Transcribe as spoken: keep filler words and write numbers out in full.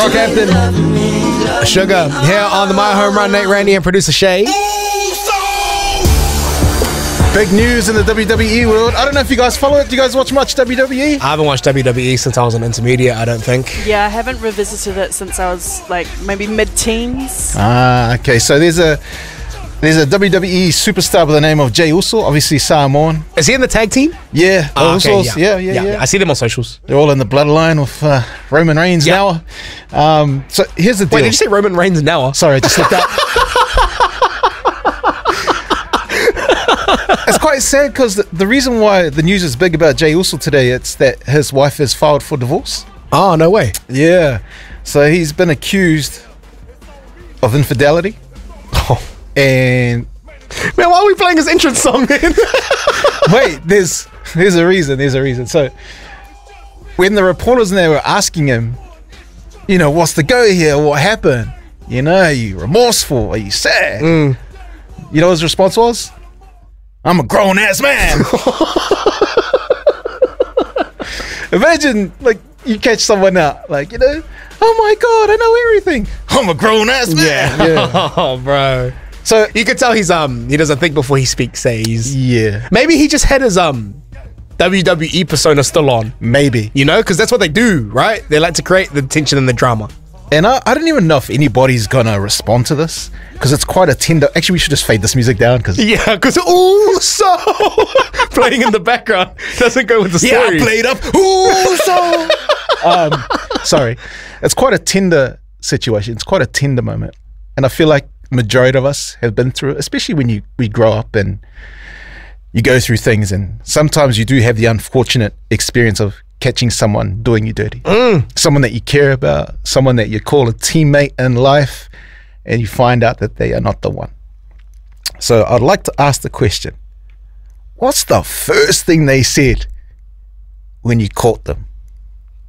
Oh, Captain Sugar here on the My Home Run. Nate Randy and producer Shay. Big news in the W W E world. I don't know if you guys follow it. Do you guys watch much W W E? I haven't watched W W E since I was an intermediate, I don't think. Yeah, I haven't revisited it since I was like maybe mid-teens. Ah, okay. So there's a there's a W W E superstar by the name of Jey Uso, obviously Samoan. Is he in the tag team? Yeah. Oh, okay, Usos. yeah. Yeah, yeah, yeah, yeah. I see them on socials. They're all in the bloodline with uh, Roman Reigns Yeah. now. Um, so here's the deal. Wait, did you say Roman Reigns now? Sorry, I just slipped up. It's quite sad because the, the reason why the news is big about Jey Uso today, it's that his wife has filed for divorce. Oh, no way. Yeah. So he's been accused of infidelity. Oh. And man, why are we playing his entrance song, man? wait, there's there's a reason, there's a reason. So when the reporters in there were asking him, you know, what's the go here? What happened? You know, are you remorseful? Are you sad? Mm. You know what his response was? I'm a grown ass man. Imagine, like, you catch someone out, like, you know, oh my god, I know everything. I'm a grown ass man. Yeah. yeah. Oh, bro. So you could tell he's um he doesn't think before he speaks. Say he's yeah. Maybe he just had his um W W E persona still on. Maybe, you know, because that's what they do, right? They like to create the tension and the drama. And I, I don't even know if anybody's gonna respond to this because it's quite a tender. Actually, we should just fade this music down because yeah, because ooh so playing in the background doesn't go with the story. Yeah, I played up ooh so. um, sorry, it's quite a tender situation. It's quite a tender moment, and I feel like majority of us have been through it, especially when you we grow up and you go through things, and sometimes you do have the unfortunate experience of catching someone doing you dirty. Mm. Someone that you care about, someone that you call a teammate in life, and you find out that they are not the one. So I'd like to ask the question, what's the first thing they said when you caught them?